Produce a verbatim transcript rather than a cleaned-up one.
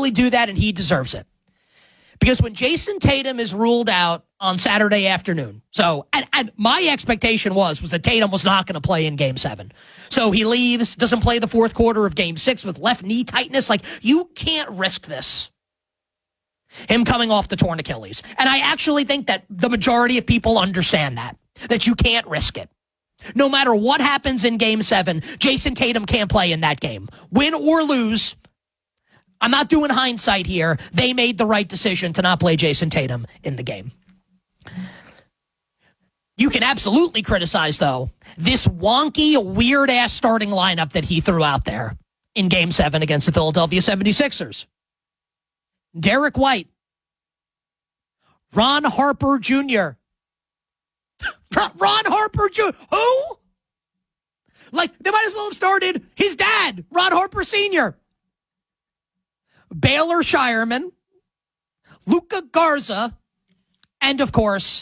absolutely do that, and he deserves it. Because when Jason Tatum is ruled out on Saturday afternoon, so and, and my expectation was was that Tatum was not going to play in Game Seven, so he leaves, doesn't play the fourth quarter of Game Six with left knee tightness. Like, you can't risk this. Him coming off the torn Achilles, and I actually think that the majority of people understand that that you can't risk it. No matter what happens in Game Seven, Jason Tatum can't play in that game, win or lose. I'm not doing hindsight here. They made the right decision to not play Jason Tatum in the game. You can absolutely criticize, though, this wonky, weird-ass starting lineup that he threw out there in Game seven against the Philadelphia seventy-sixers. Derek White. Ron Harper Junior Ron Harper Junior Who? Like, they might as well have started his dad, Ron Harper Senior Baylor Shireman, Luka Garza, and, of course,